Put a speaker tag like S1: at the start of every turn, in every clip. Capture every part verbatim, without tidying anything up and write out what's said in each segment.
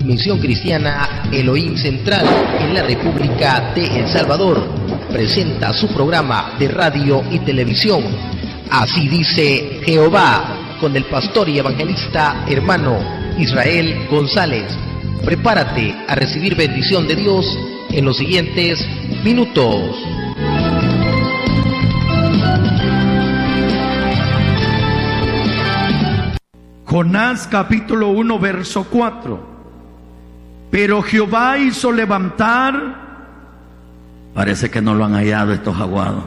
S1: Misión Cristiana Elohim Central en la República de El Salvador presenta su programa de radio y televisión, Así dice Jehová, con el pastor y evangelista hermano Israel González. Prepárate a recibir bendición de Dios en los siguientes minutos.
S2: Jonás capítulo uno verso cuatro. Pero Jehová hizo levantar, parece que no lo han hallado estos aguados.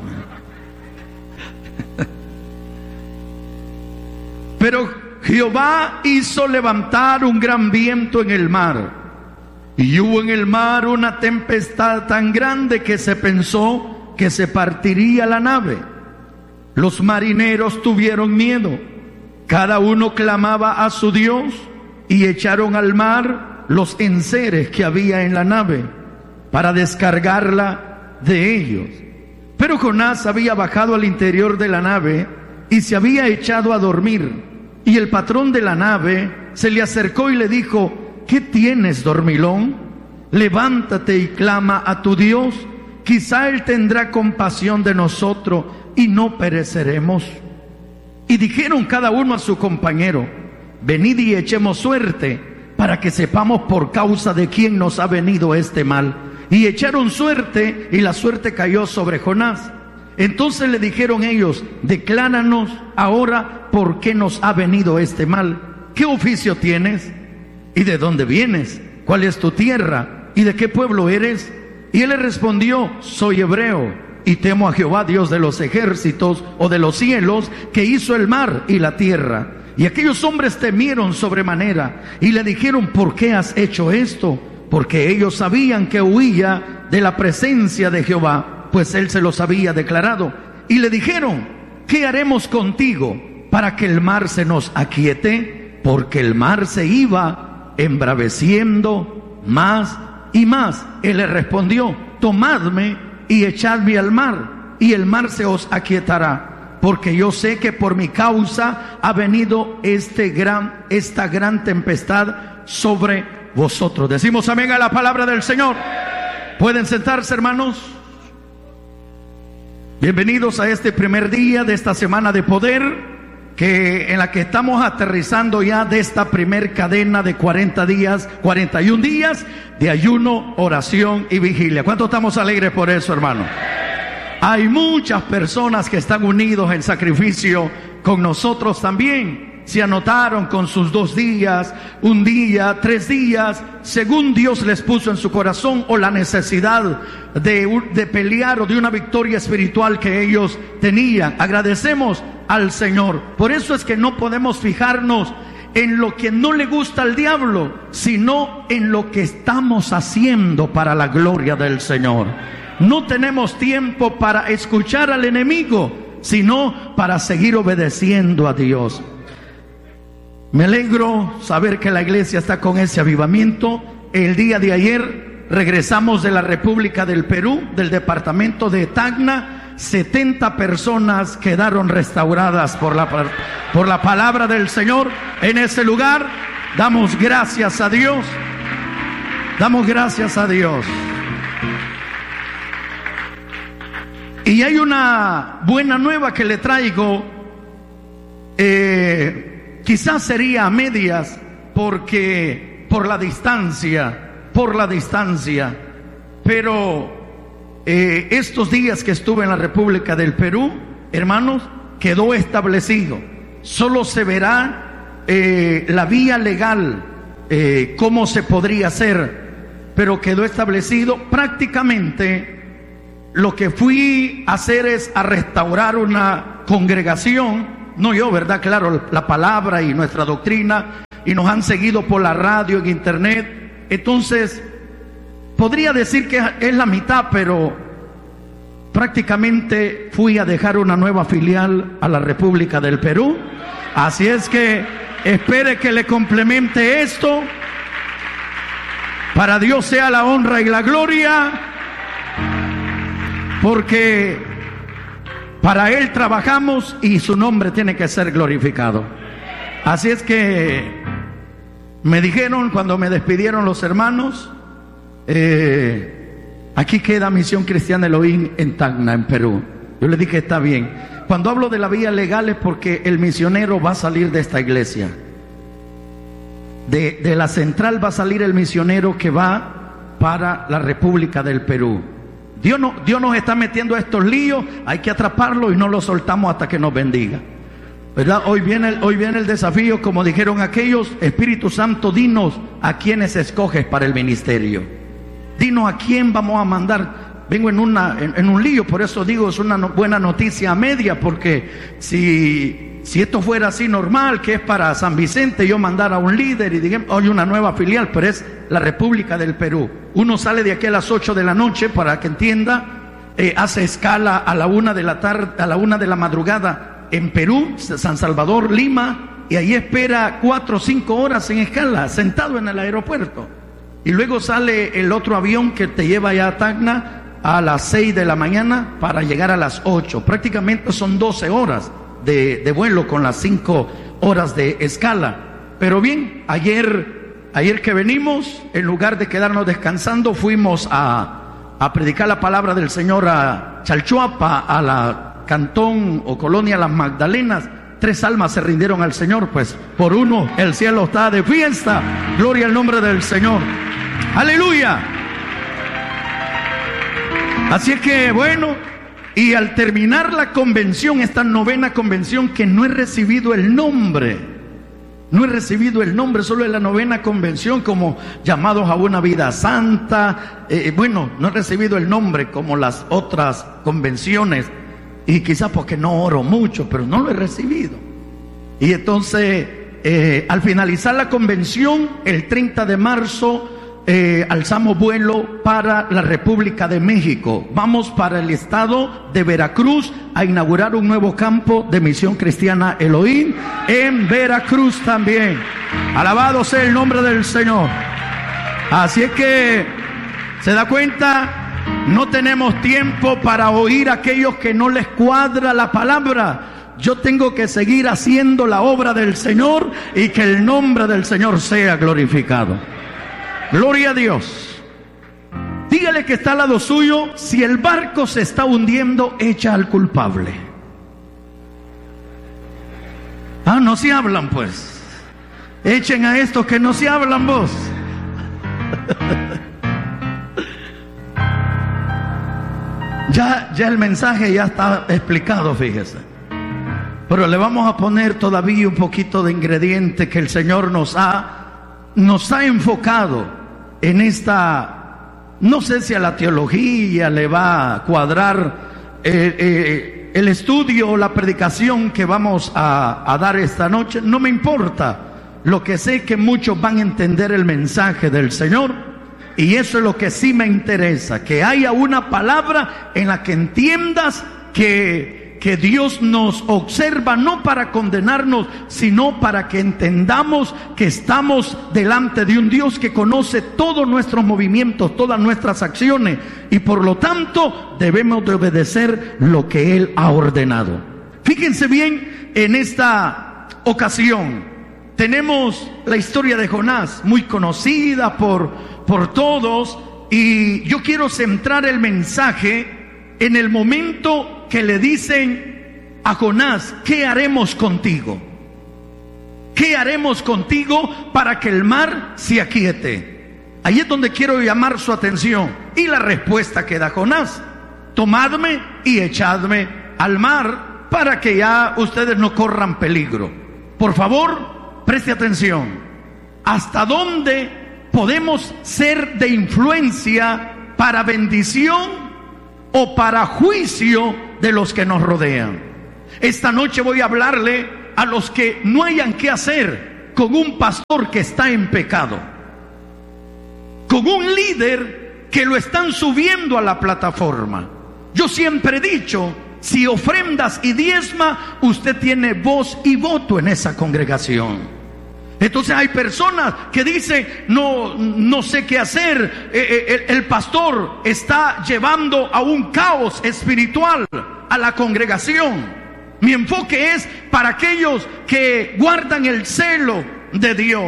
S2: Pero Jehová hizo levantar un gran viento en el mar, y hubo en el mar una tempestad tan grande que se pensó que se partiría la nave. Los marineros tuvieron miedo, cada uno clamaba a su Dios, y echaron al mar los enseres que había en la nave para descargarla de ellos. Pero Jonás había bajado al interior de la nave y se había echado a dormir. Y el patrón de la nave se le acercó y le dijo: ¿qué tienes, dormilón? Levántate y clama a tu Dios, quizá Él tendrá compasión de nosotros y no pereceremos. Y dijeron cada uno a su compañero: venid y echemos suerte, para que sepamos por causa de quién nos ha venido este mal. Y echaron suerte, y la suerte cayó sobre Jonás. Entonces le dijeron ellos: decláranos ahora por qué nos ha venido este mal. ¿Qué oficio tienes? ¿Y de dónde vienes? ¿Cuál es tu tierra? ¿Y de qué pueblo eres? Y él le respondió: soy hebreo, y temo a Jehová, Dios de los ejércitos, o de los cielos, que hizo el mar y la tierra. Y aquellos hombres temieron sobremanera, y le dijeron: ¿por qué has hecho esto? Porque ellos sabían que huía de la presencia de Jehová, pues él se los había declarado. Y le dijeron: ¿qué haremos contigo para que el mar se nos aquiete? Porque el mar se iba embraveciendo más y más. Él le respondió: tomadme y echadme al mar, y el mar se os aquietará. Porque yo sé que por mi causa ha venido este gran, esta gran tempestad sobre vosotros. Decimos amén a la palabra del Señor. ¿Pueden sentarse, hermanos? Bienvenidos a este primer día de esta semana de poder, que en la que estamos aterrizando ya de esta primer cadena de cuarenta días, cuarenta y un días de ayuno, oración y vigilia. ¿Cuántos estamos alegres por eso, hermano? Hay muchas personas que están unidos en sacrificio con nosotros también. Se anotaron con sus dos días, un día, tres días, según Dios les puso en su corazón, o la necesidad de, de pelear o de una victoria espiritual que ellos tenían. Agradecemos al Señor. Por eso es que no podemos fijarnos en lo que no le gusta al diablo, sino en lo que estamos haciendo para la gloria del Señor. No tenemos tiempo para escuchar al enemigo, sino para seguir obedeciendo a Dios. Me alegro saber que la iglesia está con ese avivamiento. El día de ayer regresamos de la República del Perú, del departamento de Tacna. setenta personas quedaron restauradas por la, por la palabra del Señor en ese lugar. Damos gracias a Dios. Damos gracias a Dios. Y hay una buena nueva que le traigo. Eh, quizás sería a medias, porque por la distancia, por la distancia. Pero eh, estos días que estuve en la República del Perú, hermanos, quedó establecido. Solo se verá eh, la vía legal, eh, cómo se podría hacer, pero quedó establecido prácticamente. Lo que fui a hacer es a restaurar una congregación, no yo, ¿verdad? Claro, la palabra y nuestra doctrina, y nos han seguido por la radio, en internet. Entonces, podría decir que es la mitad, pero prácticamente fui a dejar una nueva filial a la República del Perú. Así es que espere que le complemente esto. Para Dios sea la honra y la gloria, porque para Él trabajamos y su nombre tiene que ser glorificado. Así es que Me dijeron cuando me despidieron los hermanos, eh, aquí queda Misión Cristiana Elohim en Tacna, en Perú. Yo le dije, está bien. Cuando hablo de la vía legal es porque el misionero va a salir de esta iglesia. De, de la central va a salir el misionero que va para la República del Perú. Dios, no, Dios nos está metiendo a estos líos, hay que atraparlo y no lo soltamos hasta que nos bendiga, ¿verdad? Hoy viene, el, hoy viene el desafío, como dijeron aquellos: Espíritu Santo, dinos a quiénes escoges para el ministerio. Dinos a quién vamos a mandar. Vengo en, una, en, en un lío, por eso digo, es una no, buena noticia a media, porque si, si esto fuera así normal, que es para San Vicente, yo mandar a un líder y digamos, hay una nueva filial, pero es la República del Perú. Uno sale de aquí a las ocho de la noche, para que entienda, eh, hace escala a la una de la tarde, a la una de la madrugada en Perú, San Salvador, Lima, y ahí espera cuatro o cinco horas en escala, sentado en el aeropuerto. Y luego sale el otro avión que te lleva ya a Tacna a las seis de la mañana para llegar a las ocho. Prácticamente son doce horas de, de vuelo con las cinco horas de escala. Pero bien, ayer, ayer que venimos, en lugar de quedarnos descansando, fuimos a, a predicar la palabra del Señor a Chalchuapa, a la cantón o colonia Las Magdalenas. Tres almas se rindieron al Señor, pues por uno el cielo está de fiesta. Gloria al nombre del Señor. Aleluya. Así es que bueno, y al terminar la convención, esta novena convención, que no he recibido el nombre, no he recibido el nombre, solo es la novena convención, como llamados a una vida santa, eh, bueno, no he recibido el nombre como las otras convenciones, y quizás porque no oro mucho, pero no lo he recibido. Y entonces, eh, al finalizar la convención, el treinta de marzo, Eh, alzamos vuelo para la República de México. Vamos para el estado de Veracruz a inaugurar un nuevo campo de Misión Cristiana Elohim en Veracruz también. Alabado sea el nombre del Señor. Así es que, ¿se da cuenta? No tenemos tiempo para oír a aquellos que no les cuadra la palabra. Yo tengo que seguir haciendo la obra del Señor y que el nombre del Señor sea glorificado. Gloria a Dios. Dígale que está al lado suyo: si el barco se está hundiendo, echa al culpable. Ah, no se hablan pues. Echen a estos que no se hablan vos. Ya, ya el mensaje ya está explicado, fíjese. Pero le vamos a poner todavía un poquito de ingrediente que el Señor nos ha, nos ha enfocado en esta, no sé si a la teología le va a cuadrar eh, eh, el estudio o la predicación que vamos a, a dar esta noche, no me importa. Lo que sé es que muchos van a entender el mensaje del Señor, y eso es lo que sí me interesa, que haya una palabra en la que entiendas que que Dios nos observa no para condenarnos, sino para que entendamos que estamos delante de un Dios que conoce todos nuestros movimientos, todas nuestras acciones, y por lo tanto debemos de obedecer lo que Él ha ordenado. Fíjense bien, en esta ocasión tenemos la historia de Jonás, muy conocida por, por todos, y yo quiero centrar el mensaje en el momento que le dicen a Jonás: ¿qué haremos contigo? ¿Qué haremos contigo para que el mar se aquiete? Ahí es donde quiero llamar su atención. Y la respuesta que da Jonás: tomadme y echadme al mar para que ya ustedes no corran peligro. Por favor, preste atención. ¿Hasta dónde podemos ser de influencia para bendición o para juicio de los que nos rodean? Esta noche voy a hablarle a los que no hayan qué hacer con un pastor que está en pecado, con un líder que lo están subiendo a la plataforma. Yo siempre he dicho, si ofrendas y diezma, usted tiene voz y voto en esa congregación. Entonces hay personas que dicen: no, no sé qué hacer, eh, el, el pastor está llevando a un caos espiritual a la congregación. Mi enfoque es para aquellos que guardan el celo de Dios,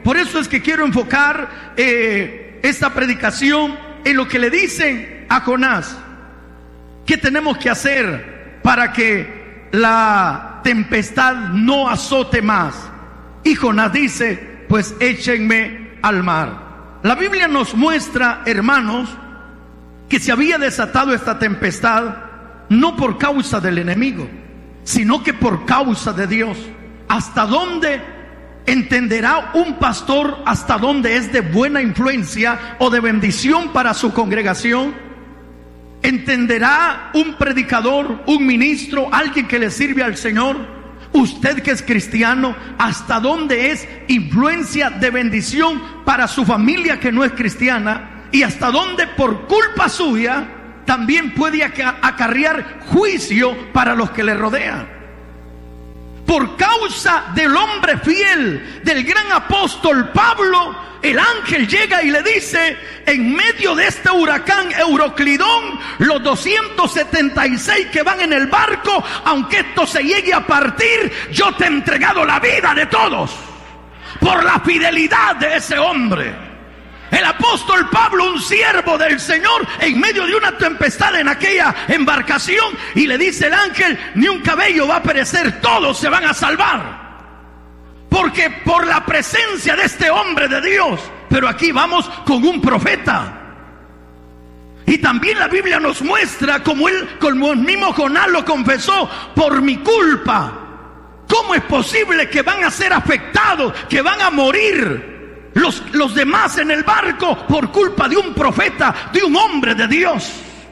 S2: Por eso es que quiero enfocar eh, esta predicación en lo que le dicen a Jonás. ¿Qué tenemos que hacer para que la tempestad no azote más? Y Jonás dice, pues échenme al mar. La Biblia nos muestra, hermanos, que se había desatado esta tempestad no por causa del enemigo, sino que por causa de Dios. ¿Hasta dónde entenderá un pastor hasta dónde es de buena influencia o de bendición para su congregación? ¿Entenderá un predicador, un ministro, alguien que le sirve al Señor, usted que es cristiano, hasta dónde es influencia de bendición para su familia que no es cristiana? Y hasta dónde por culpa suya también puede acarrear juicio para los que le rodean. Por causa del hombre fiel, del gran apóstol Pablo, el ángel llega y le dice: en medio de este huracán Euroclidón, los doscientos setenta y seis que van en el barco, aunque esto se llegue a partir, yo te he entregado la vida de todos por la fidelidad de ese hombre. El apóstol Pablo, un siervo del Señor, en medio de una tempestad en aquella embarcación, y le dice el ángel: ni un cabello va a perecer, todos se van a salvar, porque por la presencia de este hombre de Dios. Pero aquí vamos con un profeta. Y también la Biblia nos muestra como él, como el mismo Jonás lo confesó: por mi culpa. ¿Cómo es posible que van a ser afectados, que van a morir Los, los demás en el barco por culpa de un profeta, de un hombre de Dios?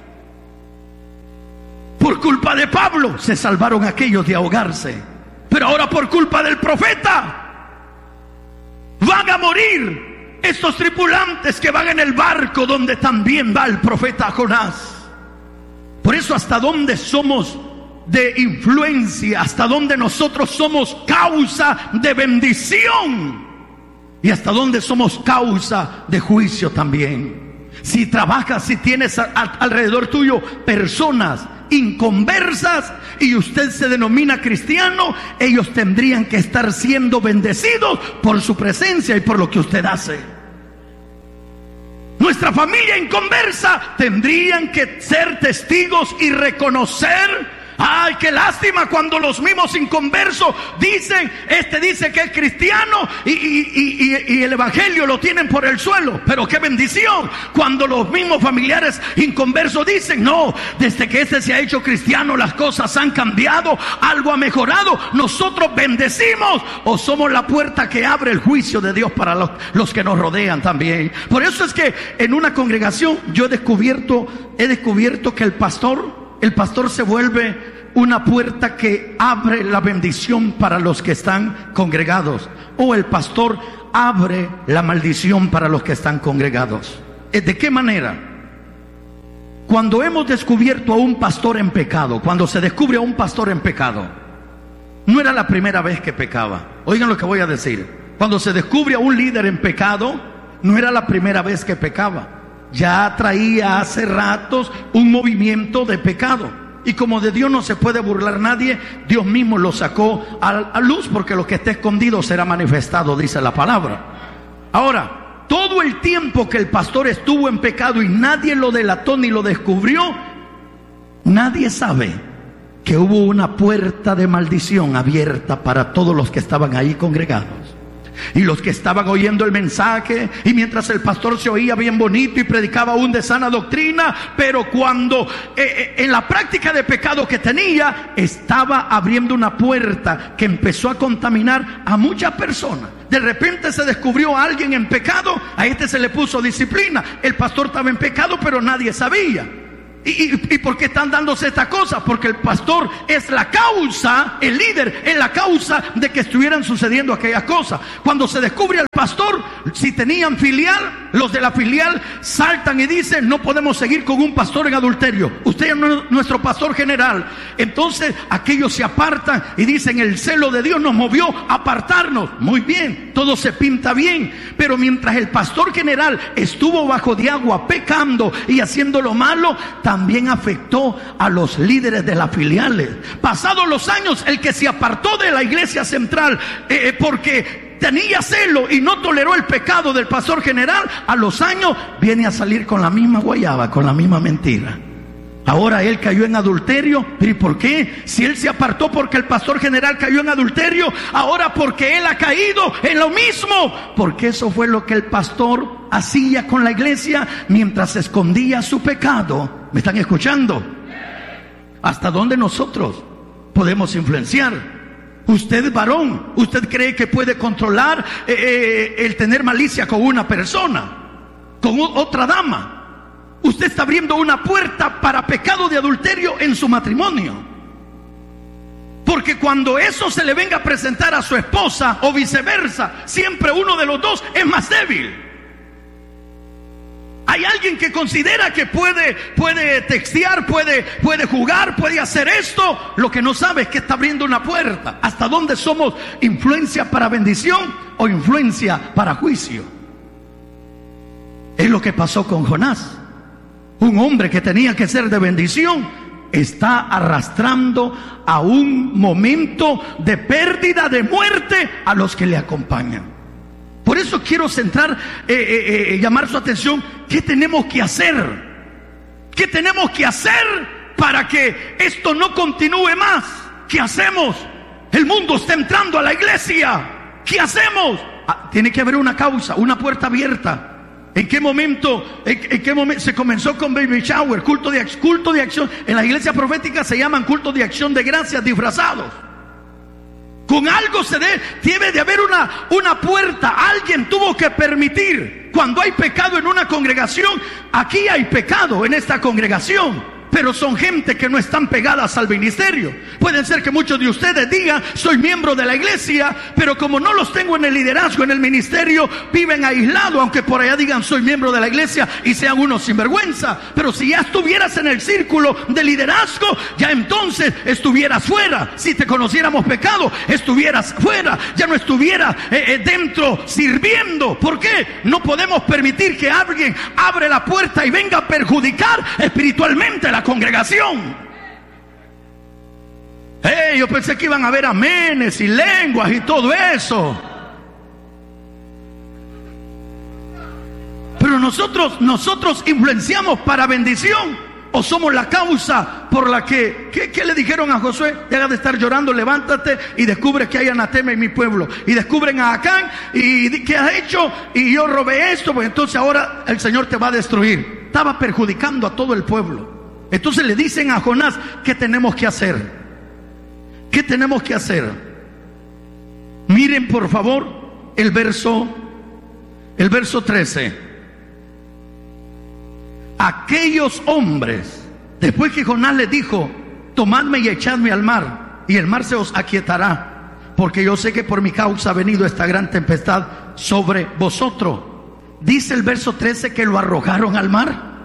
S2: Por culpa de Pablo se salvaron aquellos de ahogarse, pero ahora por culpa del profeta van a morir estos tripulantes que van en el barco donde también va el profeta Jonás. Por eso, hasta dónde somos de influencia, hasta dónde nosotros somos causa de bendición, y hasta dónde somos causa de juicio también. Si trabajas, si tienes a, a, alrededor tuyo personas inconversas y usted se denomina cristiano, ellos tendrían que estar siendo bendecidos por su presencia y por lo que usted hace. Nuestra familia inconversa tendrían que ser testigos y reconocer. Ay, qué lástima cuando los mismos inconversos dicen: este dice que es cristiano y, y, y, y el evangelio lo tienen por el suelo. Pero qué bendición cuando los mismos familiares inconversos dicen: no, desde que este se ha hecho cristiano las cosas han cambiado, algo ha mejorado. Nosotros bendecimos, o somos la puerta que abre el juicio de Dios para los, los que nos rodean también. Por eso es que en una congregación yo he descubierto, he descubierto que el pastor El pastor se vuelve una puerta que abre la bendición para los que están congregados, o el pastor abre la maldición para los que están congregados. ¿De qué manera? Cuando hemos descubierto a un pastor en pecado, cuando se descubre a un pastor en pecado, no era la primera vez que pecaba. Oigan lo que voy a decir. Cuando se descubre a un líder en pecado, no era la primera vez que pecaba. Ya traía hace ratos un movimiento de pecado. Y como de Dios no se puede burlar nadie, Dios mismo lo sacó a, a luz, porque lo que está escondido será manifestado, dice la palabra. Ahora, todo el tiempo que el pastor estuvo en pecado y nadie lo delató ni lo descubrió, nadie sabe que hubo una puerta de maldición abierta para todos los que estaban ahí congregados. Y los que estaban oyendo el mensaje, y mientras el pastor se oía bien bonito y predicaba aún de sana doctrina, pero cuando eh, en la práctica de pecado que tenía, estaba abriendo una puerta que empezó a contaminar a muchas personas. De repente se descubrió a alguien en pecado, a este se le puso disciplina. El pastor estaba en pecado, pero nadie sabía. ¿Y, y, y por qué están dándose estas cosas? Porque el pastor es la causa, el líder es la causa de que estuvieran sucediendo aquellas cosas. Cuando se descubre al pastor, si tenían filial, los de la filial saltan y dicen: no podemos seguir con un pastor en adulterio, usted es nuestro pastor general. Entonces aquellos se apartan y dicen: el celo de Dios nos movió a apartarnos. Muy bien, todo se pinta bien, pero mientras el pastor general estuvo bajo de agua pecando y haciendo lo malo, también afectó a los líderes de las filiales. Pasados los años, el que se apartó de la iglesia central eh, porque tenía celo y no toleró el pecado del pastor general, a los años viene a salir con la misma guayaba, con la misma mentira. Ahora él cayó en adulterio. ¿Y por qué? Si él se apartó porque el pastor general cayó en adulterio, ahora porque él ha caído en lo mismo. Porque eso fue lo que el pastor hacía con la iglesia mientras escondía su pecado. ¿Me están escuchando? ¿Hasta dónde nosotros podemos influenciar? Usted, varón, ¿usted cree que puede controlar eh, eh, el tener malicia con una persona, con otra dama? Usted está abriendo una puerta para pecado de adulterio en su matrimonio. Porque cuando eso se le venga a presentar a su esposa o viceversa, siempre uno de los dos es más débil. Hay alguien que considera que puede, puede textear, puede, puede jugar, puede hacer esto. Lo que no sabe es que está abriendo una puerta. ¿Hasta dónde somos influencia para bendición o influencia para juicio? Es lo que pasó con Jonás. Un hombre que tenía que ser de bendición está arrastrando a un momento de pérdida, de muerte a los que le acompañan. Por eso quiero centrar, eh, eh, eh, llamar su atención. ¿Qué tenemos que hacer? ¿Qué tenemos que hacer para que esto no continúe más? ¿Qué hacemos? El mundo está entrando a la iglesia. ¿Qué hacemos? Ah, tiene que haber una causa, una puerta abierta. ¿En qué momento, en, en qué momento se comenzó con baby shower, culto de, culto de acción? En la iglesia profética se llaman cultos de acción de gracias disfrazados. Con algo se debe, debe de haber una, una puerta. Alguien tuvo que permitir. Cuando hay pecado en una congregación, aquí hay pecado en esta congregación, pero son gente que no están pegadas al ministerio. Pueden ser que muchos de ustedes digan: soy miembro de la iglesia, pero como no los tengo en el liderazgo, en el ministerio, viven aislados, aunque por allá digan soy miembro de la iglesia y sean unos sinvergüenza. Pero si ya estuvieras en el círculo de liderazgo, ya entonces estuvieras fuera. Si te conociéramos pecado, estuvieras fuera, ya no estuvieras eh, eh, dentro sirviendo. ¿Por qué? No podemos permitir que alguien abre la puerta y venga a perjudicar espiritualmente la congregación. Hey, yo pensé que iban a haber amenes y lenguas y todo eso. Pero nosotros, nosotros influenciamos para bendición, o somos la causa por la que, ¿qué, qué le dijeron a Josué? Deja de estar llorando, levántate y descubre que hay anatema en mi pueblo. Y descubren a Acán, y ¿qué has hecho? Y yo robé esto, pues entonces ahora el Señor te va a destruir. Estaba perjudicando a todo el pueblo. Entonces le dicen a Jonás: ¿qué tenemos que hacer? ¿Qué tenemos que hacer? Miren por favor el verso, el verso trece. Aquellos hombres, después que Jonás les dijo: tomadme y echadme al mar, y el mar se os aquietará, porque yo sé que por mi causa ha venido esta gran tempestad sobre vosotros. Dice el verso trece que lo arrojaron al mar.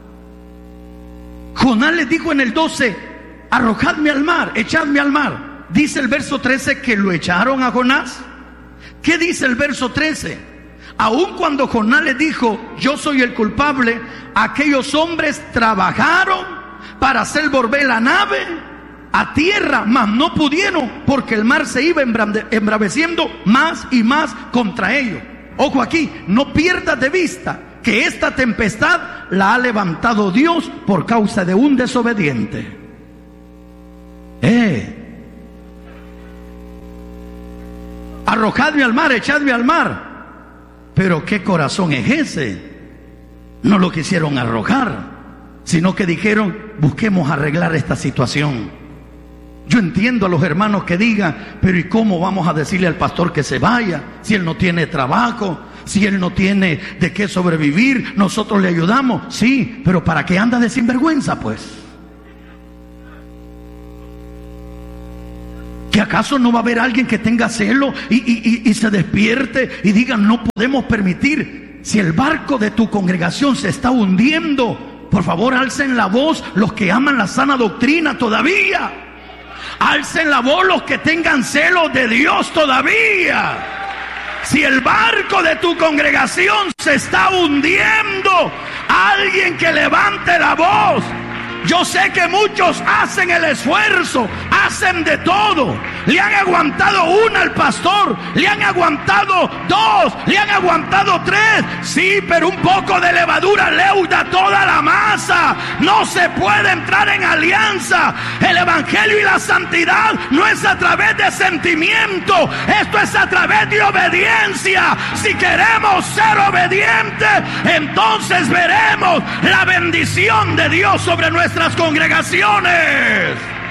S2: Jonás les dijo en el doce: arrojadme al mar, echadme al mar. Dice el verso trece que lo echaron a Jonás. ¿Qué dice el verso trece? Aun cuando Jonás les dijo: yo soy el culpable, aquellos hombres trabajaron para hacer volver la nave a tierra, mas no pudieron, porque el mar se iba embraveciendo más y más contra ellos. Ojo aquí, no pierdas de vista que esta tempestad la ha levantado Dios por causa de un desobediente. Eh. Arrojadme al mar, echadme al mar. Pero ¿qué corazón es ese? No lo quisieron arrojar, sino que dijeron: busquemos arreglar esta situación. Yo entiendo a los hermanos que digan: pero ¿y cómo vamos a decirle al pastor que se vaya si él no tiene trabajo? Si él no tiene de qué sobrevivir, nosotros le ayudamos. Sí, pero ¿para qué anda de sinvergüenza, pues? ¿Que acaso no va a haber alguien que tenga celo y, y, y, y se despierte y diga: no podemos permitir? Si el barco de tu congregación se está hundiendo, por favor alcen la voz los que aman la sana doctrina todavía. Alcen la voz los que tengan celo de Dios todavía. Si el barco de tu congregación se está hundiendo, alguien que levante la voz. Yo sé que muchos hacen el esfuerzo, hacen de todo, le han aguantado una al pastor, le han aguantado dos, le han aguantado tres. Sí, pero un poco de levadura leuda toda la masa. No se puede entrar en alianza. El evangelio y la santidad no es a través de sentimiento, esto es a través de obediencia. Si queremos ser obedientes, entonces veremos la bendición de Dios sobre nuestras congregaciones.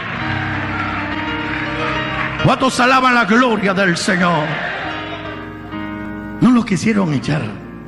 S2: ¿Cuántos alaban la gloria del Señor? No lo quisieron echar.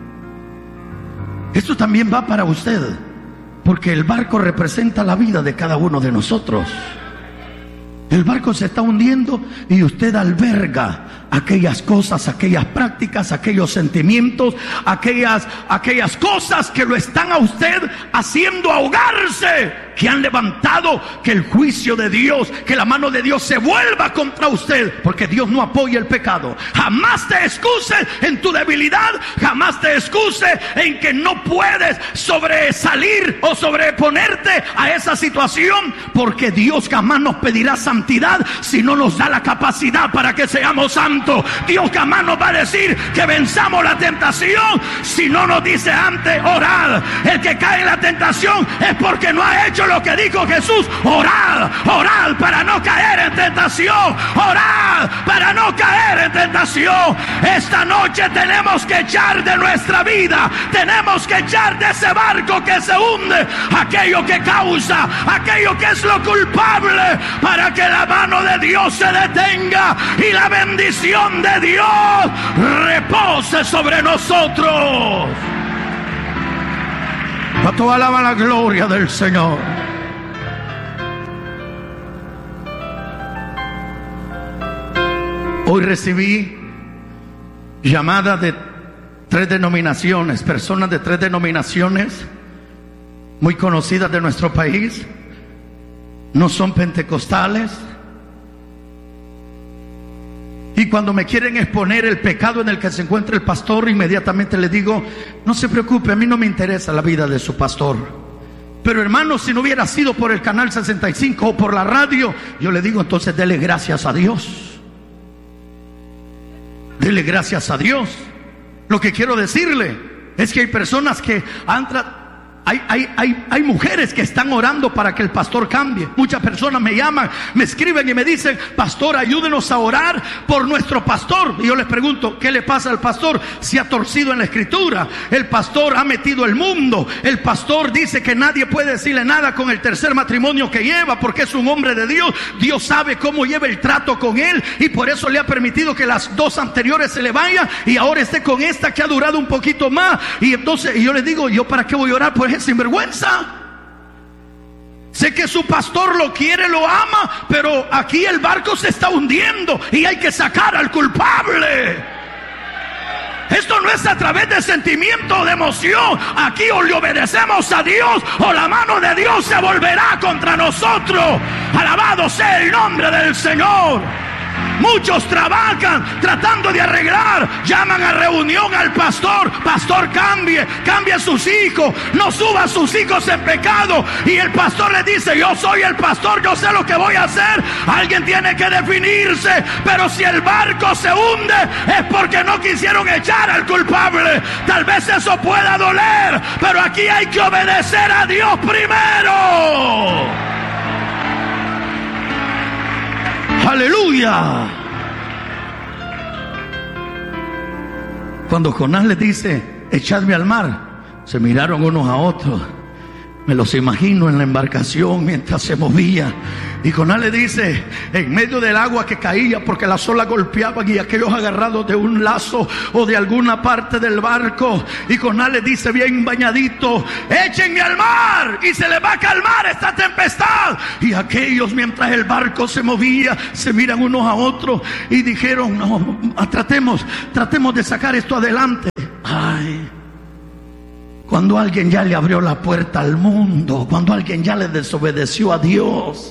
S2: Esto también va para usted, porque el barco representa la vida de cada uno de nosotros. El barco se está hundiendo y usted alberga aquellas cosas, aquellas prácticas, aquellos sentimientos, aquellas, aquellas cosas que lo están a usted haciendo ahogarse, que han levantado que el juicio de Dios, que la mano de Dios se vuelva contra usted, porque Dios no apoya el pecado. Jamás te excuses en tu debilidad, jamás te excuses en que no puedes sobresalir o sobreponerte a esa situación, porque Dios jamás nos pedirá santidad si no nos da la capacidad para que seamos santos. Dios jamás nos va a decir que venzamos la tentación si no nos dice antes orad. El que cae en la tentación es porque no ha hecho lo que dijo Jesús: orad, orad para no caer en tentación, orad para no caer en tentación. Esta noche tenemos que echar de nuestra vida, tenemos que echar de ese barco que se hunde aquello que causa, aquello que es lo culpable, para que la mano de Dios se detenga y la bendición de Dios repose sobre nosotros. ¿Cuánto alaba la gloria del Señor? Hoy recibí llamadas de tres denominaciones, personas de tres denominaciones muy conocidas de nuestro país. No son pentecostales. Y cuando me quieren exponer el pecado en el que se encuentra el pastor, inmediatamente le digo: no se preocupe, a mí no me interesa la vida de su pastor. Pero hermano, si no hubiera sido por el canal sesenta y cinco o por la radio, yo le digo: entonces dele gracias a Dios. Dele gracias a Dios. Lo que quiero decirle es que hay personas que han tratado. Hay, hay, hay, hay mujeres que están orando para que el pastor cambie. Muchas personas me llaman, me escriben y me dicen: pastor, ayúdenos a orar por nuestro pastor. Y yo les pregunto: ¿qué le pasa al pastor? Se ha torcido en la escritura. El pastor ha metido el mundo. El pastor dice que nadie puede decirle nada con el tercer matrimonio que lleva, porque es un hombre de Dios. Dios sabe cómo lleva el trato con él, y por eso le ha permitido que las dos anteriores se le vayan y ahora esté con esta que ha durado un poquito más. Y entonces y yo les digo: ¿yo para qué voy a orar por ese sinvergüenza? Sé que su pastor lo quiere, lo ama, pero aquí el barco se está hundiendo y hay que sacar al culpable. Esto no es a través de sentimiento o de emoción. Aquí o le obedecemos a Dios o la mano de Dios se volverá contra nosotros. Alabado sea el nombre del Señor. Muchos trabajan tratando de arreglar, llaman a reunión al pastor: pastor, cambie, cambie a sus hijos, no suba a sus hijos en pecado. Y el pastor le dice: yo soy el pastor, yo sé lo que voy a hacer. Alguien tiene que definirse. Pero si el barco se hunde es porque no quisieron echar al culpable. Tal vez eso pueda doler, pero aquí hay que obedecer a Dios primero. ¡Aleluya! Cuando Jonás le dice: echadme al mar, se miraron unos a otros. Me los imagino en la embarcación mientras se movía. Y Jonás le dice, en medio del agua que caía, porque las olas golpeaban, y aquellos agarrados de un lazo o de alguna parte del barco, y Jonás le dice bien bañadito: échenme al mar y se le va a calmar esta tempestad. Y aquellos, mientras el barco se movía, se miran unos a otros y dijeron: no, tratemos, tratemos de sacar esto adelante. Ay, cuando alguien ya le abrió la puerta al mundo, cuando alguien ya le desobedeció a Dios,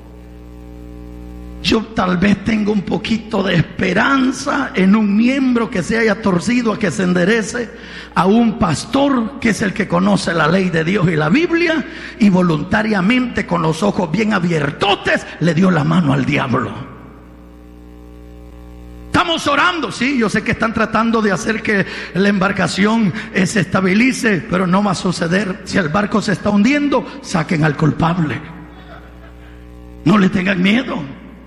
S2: yo tal vez tengo un poquito de esperanza en un miembro que se haya torcido a que se enderece, a un pastor que es el que conoce la ley de Dios y la Biblia, y voluntariamente, con los ojos bien abiertotes, le dio la mano al diablo. Estamos orando. Sí, yo sé que están tratando de hacer que la embarcación eh, se estabilice, pero no va a suceder. Si el barco se está hundiendo, saquen al culpable. No le tengan miedo.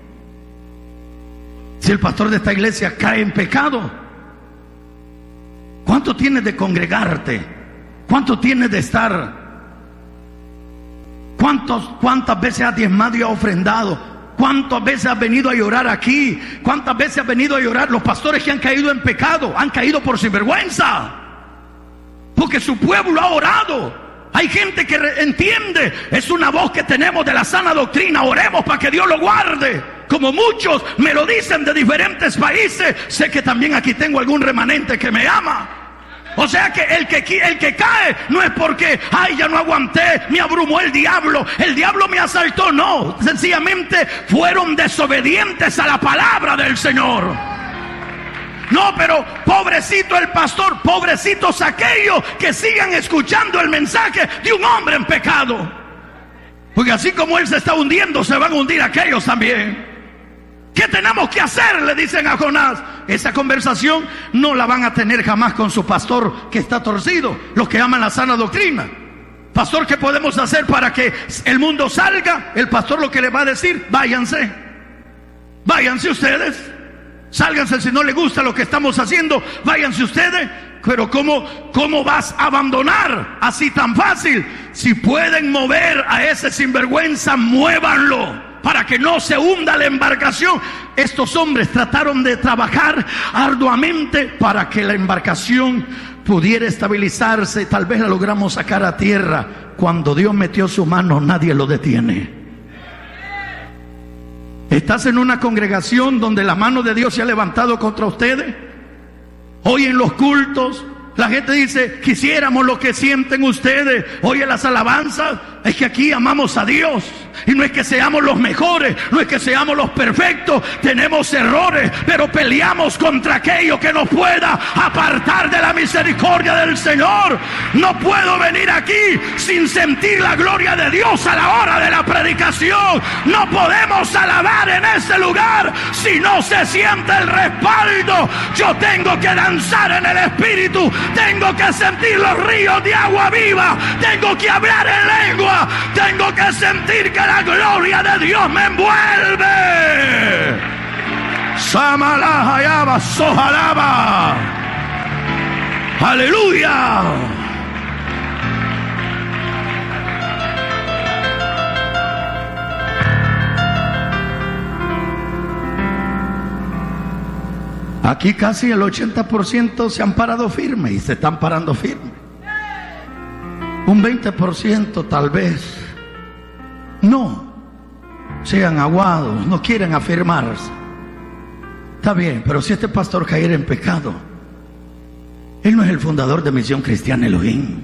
S2: Si el pastor de esta iglesia cae en pecado, ¿cuánto tienes de congregarte? ¿Cuánto tienes de estar? ¿Cuántos, ¿Cuántas veces has diezmado y has ofrendado? ¿Cuántas veces has venido a llorar aquí? ¿Cuántas veces has venido a llorar? Los pastores que han caído en pecado han caído por sinvergüenza, porque su pueblo ha orado. Hay gente que entiende, es una voz que tenemos de la sana doctrina. Oremos para que Dios lo guarde, como muchos me lo dicen de diferentes países. Sé que también aquí tengo algún remanente que me ama. O sea que el que el que cae no es porque, ay, ya no aguanté, me abrumó el diablo, el diablo me asaltó. No, sencillamente fueron desobedientes a la palabra del Señor. No, pero pobrecito el pastor, pobrecitos aquellos que sigan escuchando el mensaje de un hombre en pecado, porque así como él se está hundiendo, se van a hundir aquellos también. ¿Qué tenemos que hacer?, le dicen a Jonás. Esa conversación no la van a tener jamás con su pastor que está torcido, los que aman la sana doctrina. Pastor, ¿qué podemos hacer para que el mundo salga? El pastor lo que le va a decir: váyanse, váyanse ustedes, sálganse. Si no le gusta lo que estamos haciendo, váyanse ustedes. Pero ¿cómo, cómo vas a abandonar así tan fácil? Si pueden mover a ese sinvergüenza, muévanlo para que no se hunda la embarcación. Estos hombres trataron de trabajar arduamente para que la embarcación pudiera estabilizarse. Tal vez la logramos sacar a tierra. Cuando Dios metió su mano, nadie lo detiene. ¿Estás en una congregación donde la mano de Dios se ha levantado contra ustedes? Hoy en los cultos la gente dice: quisiéramos lo que sienten ustedes. Oye, las alabanzas, es que aquí amamos a Dios. Y no es que seamos los mejores, no es que seamos los perfectos. Tenemos errores, pero peleamos contra aquello que nos pueda apartar de la misericordia del Señor. No puedo venir aquí sin sentir la gloria de Dios a la hora de la predicación. No podemos alabar en ese lugar si no se siente el respaldo. Yo tengo que danzar en el Espíritu. Tengo que sentir los ríos de agua viva. Tengo que hablar en lengua. Tengo que sentir que la gloria de Dios me envuelve. Samalahayaba, sojalaba. Aleluya. Aquí casi el ochenta por ciento se han parado firme y se están parando firme. Un veinte por ciento tal vez no, sean aguados, no quieren afirmarse. Está bien, pero si este pastor cayera en pecado, él no es el fundador de Misión Cristiana Elohim.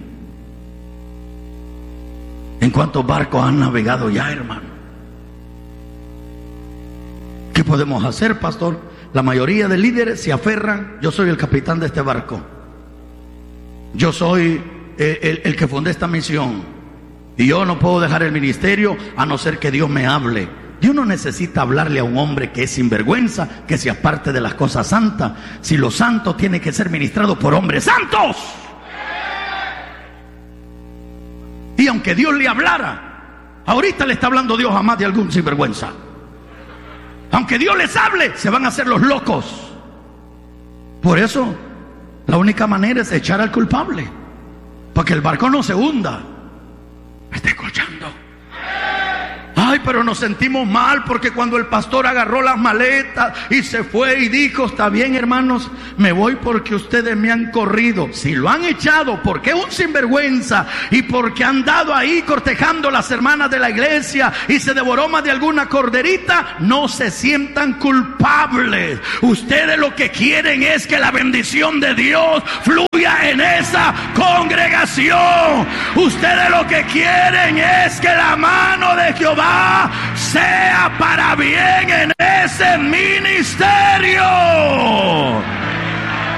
S2: ¿En cuántos barcos han navegado ya, hermano? ¿Qué podemos hacer, pastor? La mayoría de líderes se aferran: yo soy el capitán de este barco, yo soy el, el, el que fundé esta misión, y yo no puedo dejar el ministerio a no ser que Dios me hable. Dios no necesita hablarle a un hombre que es sinvergüenza, que se aparte de las cosas santas. Si lo santo tiene que ser ministrado por hombres santos. Y aunque Dios le hablara, ahorita le está hablando Dios a más de algún sinvergüenza. Aunque Dios les hable, se van a hacer los locos. Por eso la única manera es echar al culpable, para que el barco no se hunda. ¿Me está escuchando? Ay, pero nos sentimos mal porque cuando el pastor agarró las maletas y se fue y dijo: está bien, hermanos, me voy porque ustedes me han corrido. Si lo han echado porque es un sinvergüenza y porque han dado ahí cortejando las hermanas de la iglesia y se devoró más de alguna corderita, no se sientan culpables. Ustedes lo que quieren es que la bendición de Dios fluya en esa congregación. Ustedes lo que quieren es que la mano de Jehová sea para bien en ese ministerio.